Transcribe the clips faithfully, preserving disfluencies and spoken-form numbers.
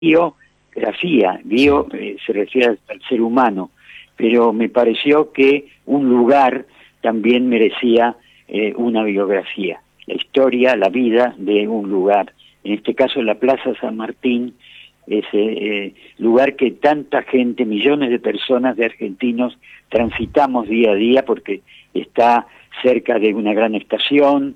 biografía, bio eh, se refiere al ser humano, pero me pareció que un lugar también merecía eh, una biografía, la historia, la vida de un lugar, en este caso la Plaza San Martín, ese eh, lugar que tanta gente, millones de personas, de argentinos, transitamos día a día porque está cerca de una gran estación,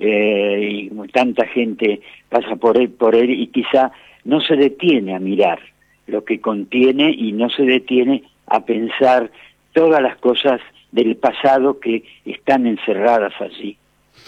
eh, y tanta gente pasa por él, por él y quizá no se detiene a mirar lo que contiene y no se detiene a pensar todas las cosas del pasado que están encerradas allí.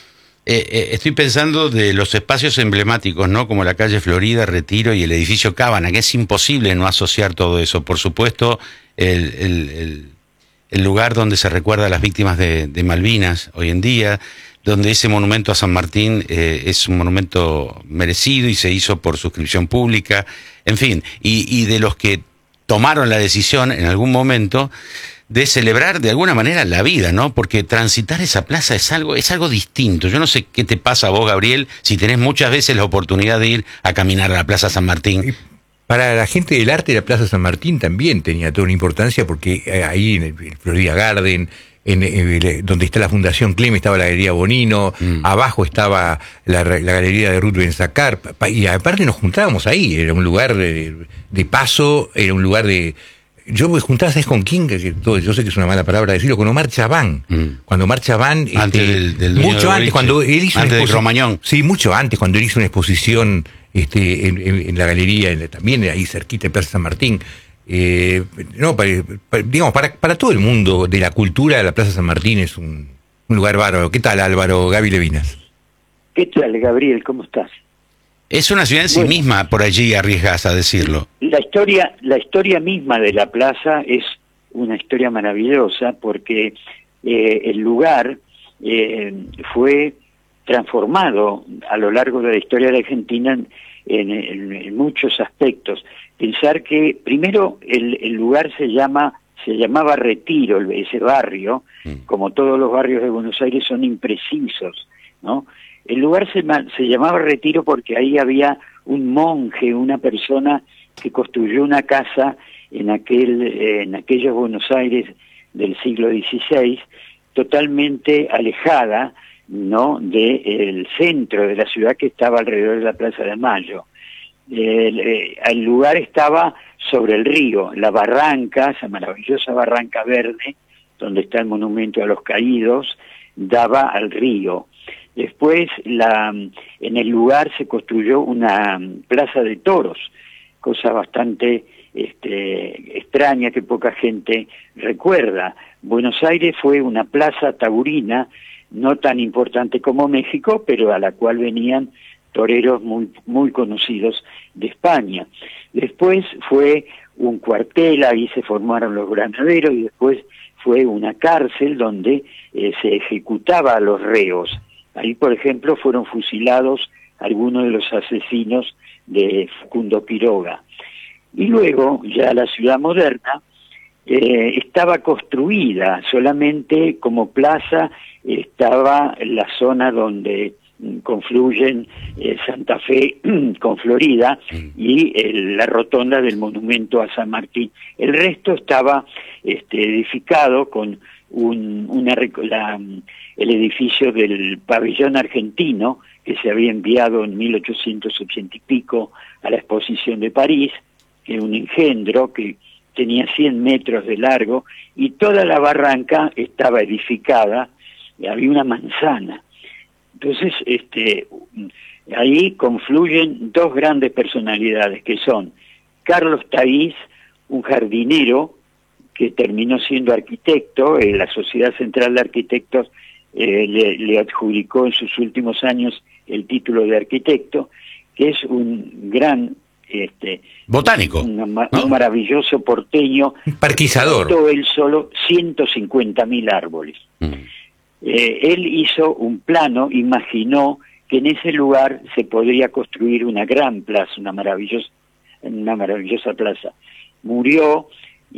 Eh, eh, estoy pensando de los espacios emblemáticos, ¿no? Como la calle Florida, Retiro y el edificio Cábana, que es imposible no asociar todo eso. Por supuesto, el, el, el, el lugar donde se recuerda a las víctimas de, de Malvinas hoy en día, donde ese monumento a San Martín eh, es un monumento merecido y se hizo por suscripción pública, en fin, y, y de los que tomaron la decisión en algún momento de celebrar de alguna manera la vida, ¿no? Porque transitar esa plaza es algo, es algo distinto. Yo no sé qué te pasa a vos, Gabriel, si tenés muchas veces la oportunidad de ir a caminar a la Plaza San Martín. Para la gente del arte, la Plaza San Martín también tenía toda una importancia porque ahí en el Florida Garden, en, en, donde está la Fundación Clem, estaba la Galería Bonino, mm. abajo estaba la, la Galería de Ruth Ben-Sakar, y aparte nos juntábamos ahí, era un lugar de, de paso, era un lugar de... Yo me juntaba, ¿sabes con quién? Que, que todo, yo sé que es una mala palabra decirlo, con Omar Chabán. Mm. Cuando Omar Chabán... Antes este, del, del mucho antes, cuando él hizo antes una de Cromañón. Sí, mucho antes, cuando él hizo una exposición este, en, en, en la galería, en, también ahí cerquita de Plaza San Martín. Eh, no, para, para, digamos, para, para todo el mundo de la cultura, la Plaza San Martín es un, un lugar bárbaro. ¿Qué tal, Álvaro? Gaby Levinas. ¿Qué tal, Gabriel? ¿Cómo estás? Es una ciudad en sí bueno, misma, por allí arriesgas a decirlo. La historia, la historia misma de la plaza es una historia maravillosa porque eh, el lugar eh, fue transformado a lo largo de la historia de la Argentina en, en, en, en muchos aspectos. Pensar que primero el, el lugar se llama se llamaba Retiro, ese barrio, mm. como todos los barrios de Buenos Aires son imprecisos, ¿no? El lugar se, se llamaba Retiro porque ahí había un monje, una persona que construyó una casa en aquel eh, en aquellos Buenos Aires del siglo dieciséis, totalmente alejada, ¿no?, del centro de la ciudad que estaba alrededor de la Plaza de Mayo. El, eh, el lugar estaba sobre el río, la barranca, esa maravillosa barranca verde, donde está el monumento a los caídos, daba al río. Después, la, en el lugar se construyó una plaza de toros, cosa bastante este, extraña que poca gente recuerda. Buenos Aires fue una plaza taurina, no tan importante como México, pero a la cual venían toreros muy, muy conocidos de España. Después fue un cuartel, ahí se formaron los granaderos, y después fue una cárcel donde eh, se ejecutaba a los reos. Ahí, por ejemplo, fueron fusilados algunos de los asesinos de Facundo Quiroga. Y luego, ya la ciudad moderna, eh, estaba construida solamente como plaza, estaba la zona donde confluyen eh, Santa Fe con Florida y el, la rotonda del monumento a San Martín. El resto estaba este, edificado con un, una, la, el edificio del pabellón argentino que se había enviado en mil ochocientos ochenta y pico a la exposición de París, que era un engendro que tenía cien metros de largo y toda la barranca estaba edificada, y había una manzana. Entonces, este, ahí confluyen dos grandes personalidades que son Carlos Taís, un jardinero que terminó siendo arquitecto, eh, la Sociedad Central de Arquitectos eh, le, le adjudicó en sus últimos años el título de arquitecto, que es un gran este botánico, un, un, ¿no? un maravilloso porteño, parquizador, todo él solo ciento cincuenta mil árboles. Mm. Eh, él hizo un plano, imaginó que en ese lugar se podría construir una gran plaza, una maravillosa, una maravillosa plaza. Murió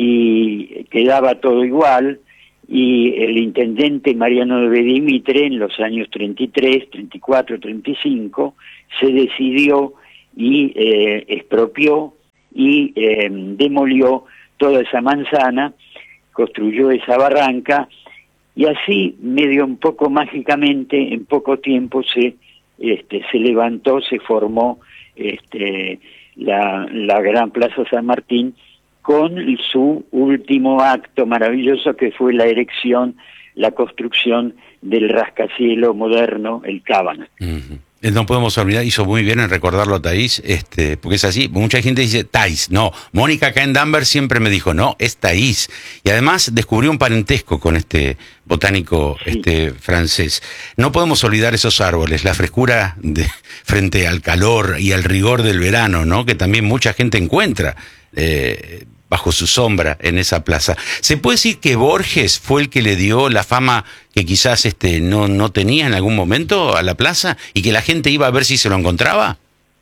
y quedaba todo igual, y el intendente Mariano de Bedimitre en los años treinta y tres, treinta y cuatro, treinta y cinco se decidió y eh, expropió y eh, demolió toda esa manzana, construyó esa barranca, y así, medio un poco mágicamente, en poco tiempo se este, se levantó, se formó este, la, la gran Plaza San Martín, con su último acto maravilloso, que fue la erección, la construcción del rascacielos moderno, el Cábana. Uh-huh. No podemos olvidar, hizo muy bien en recordarlo Thaís, este, porque es así, mucha gente dice Thaís, no, Mónica Cahen-Danvers siempre me dijo, no, es Thaís, y además descubrió un parentesco con este botánico sí. este francés. No podemos olvidar esos árboles, la frescura de, frente al calor y al rigor del verano, ¿no? Que también mucha gente encuentra eh, bajo su sombra en esa plaza. ¿Se puede decir que Borges fue el que le dio la fama que quizás este no, no tenía en algún momento a la plaza y que la gente iba a ver si se lo encontraba?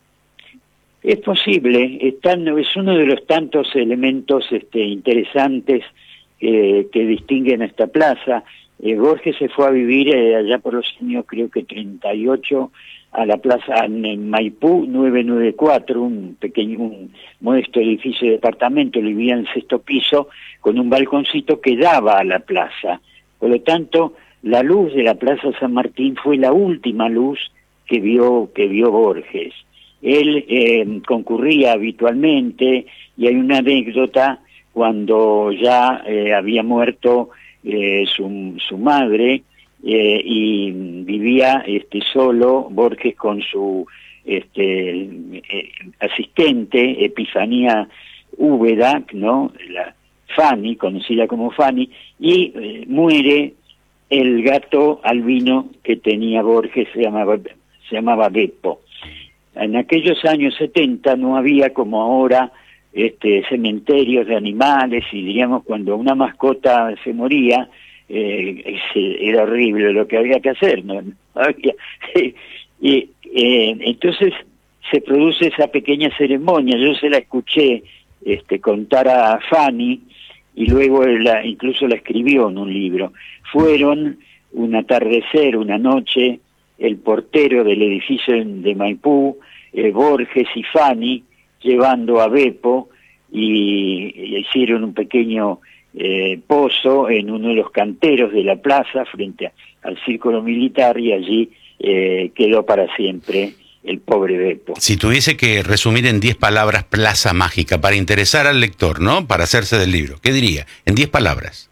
Es posible, están, es uno de los tantos elementos este, interesantes eh, que distinguen a esta plaza. Eh, Borges se fue a vivir eh, allá por los años, creo que treinta y ocho, a la plaza en Maipú nueve noventa y cuatro, un pequeño, un modesto edificio de departamento, vivía en sexto piso, con un balconcito que daba a la plaza. Por lo tanto, la luz de la Plaza San Martín fue la última luz que vio, que vio Borges. Él eh, concurría habitualmente, y hay una anécdota cuando ya eh, había muerto eh, su, su madre, Eh, y vivía este solo Borges con su este eh, asistente Epifanía Úbeda, ¿no? La Fanny, conocida como Fanny, y eh, muere el gato albino que tenía Borges, se llamaba se llamaba Beppo. En aquellos años setenta no había como ahora este cementerios de animales, y diríamos cuando una mascota se moría Eh, era horrible lo que había que hacer, no, no había, y eh, entonces se produce esa pequeña ceremonia. Yo se la escuché este, contar a Fanny, y luego la, incluso la escribió en un libro. Fueron un atardecer, una noche, el portero del edificio de Maipú, eh, Borges y Fanny, llevando a Beppo, y, y hicieron un pequeño Eh, pozo en uno de los canteros de la plaza frente a, al círculo militar, y allí eh, quedó para siempre el pobre Beppo. Si tuviese que resumir en diez palabras Plaza Mágica para interesar al lector, ¿no? Para hacerse del libro, ¿qué diría? En diez palabras.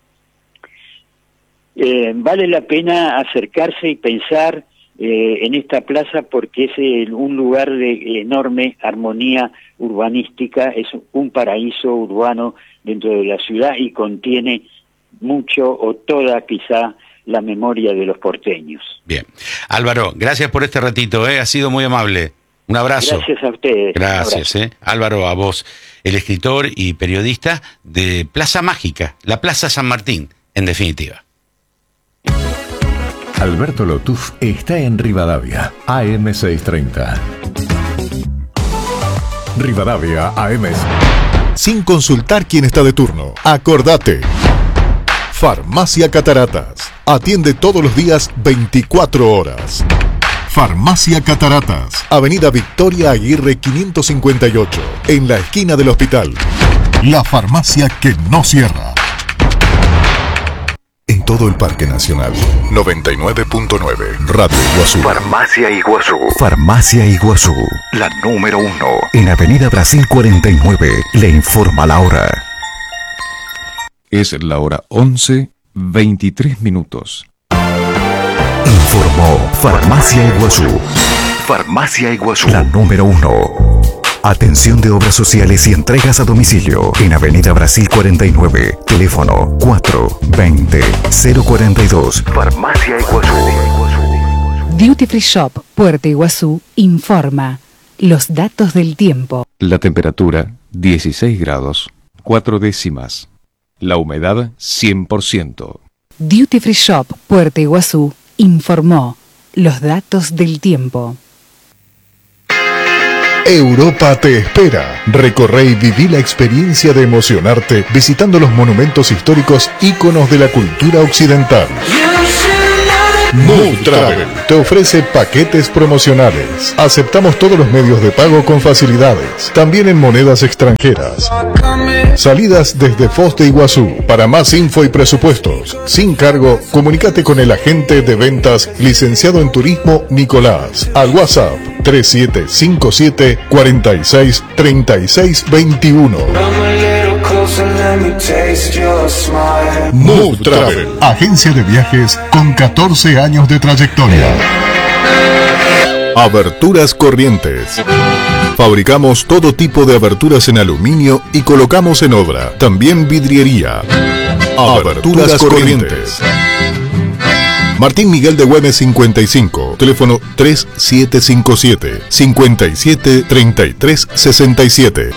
Eh, vale la pena acercarse y pensar eh, en esta plaza, porque es el, un lugar de enorme armonía urbanística, es un paraíso urbano dentro de la ciudad, y contiene mucho o toda quizá la memoria de los porteños. Bien. Álvaro, gracias por este ratito, ¿eh? Ha sido muy amable. Un abrazo. Gracias a ustedes. Gracias, ¿eh? Álvaro, a vos, el escritor y periodista de Plaza Mágica, la Plaza San Martín, en definitiva. Alberto Lotuf está en Rivadavia, A M seiscientos treinta. Rivadavia, A M. Sin consultar quién está de turno. Acordate. Farmacia Cataratas. Atiende todos los días veinticuatro horas. Farmacia Cataratas. Avenida Victoria Aguirre quinientos cincuenta y ocho. En la esquina del hospital. La farmacia que no cierra. En todo el Parque Nacional. noventa y nueve punto nueve. Radio Iguazú. Farmacia Iguazú. Farmacia Iguazú. La número uno. En Avenida Brasil cuarenta y nueve. Le informa la hora. Es la hora once, veintitrés minutos. Informó Farmacia Iguazú. Farmacia Iguazú. La número uno. Atención de obras sociales y entregas a domicilio. En Avenida Brasil cuarenta y nueve. Teléfono cuatro veinte cero cuarenta y dos. Farmacia Iguazú. Duty Free Shop Puerto Iguazú informa los datos del tiempo. La temperatura dieciséis grados, cuatro décimas. La humedad cien por ciento. Duty Free Shop Puerto Iguazú informó los datos del tiempo. Europa te espera. Recorre y viví la experiencia de emocionarte visitando los monumentos históricos íconos de la cultura occidental. Mood Travel te ofrece paquetes promocionales. Aceptamos todos los medios de pago con facilidades, también en monedas extranjeras. Salidas desde Foz de Iguazú. Para más info y presupuestos, sin cargo, comunícate con el agente de ventas licenciado en turismo Nicolás al WhatsApp tres siete cinco siete cuatro seis tres seis dos uno. Mood Travel, agencia de viajes con catorce años de trayectoria. Aberturas Corrientes. Fabricamos todo tipo de aberturas en aluminio y colocamos en obra. También vidriería. Aberturas Corrientes. Martín Miguel de Güemes cincuenta y cinco, teléfono tres siete cinco siete, cinco siete tres tres seis siete.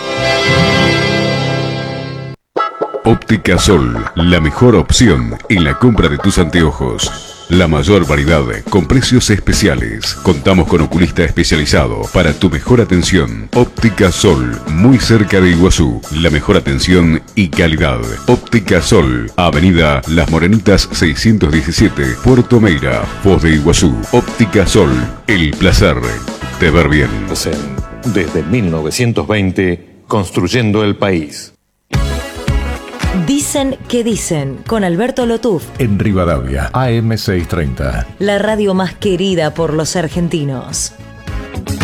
Óptica Sol, la mejor opción en la compra de tus anteojos. La mayor variedad con precios especiales. Contamos con oculista especializado para tu mejor atención. Óptica Sol, muy cerca de Iguazú. La mejor atención y calidad. Óptica Sol, Avenida Las Morenitas seiscientos diecisiete, Puerto Meira, Foz de Iguazú. Óptica Sol, el placer de ver bien. Desde mil novecientos veinte, construyendo el país. Dicen que dicen, con Alberto Lotuf. En Rivadavia, A M seiscientos treinta. La radio más querida por los argentinos.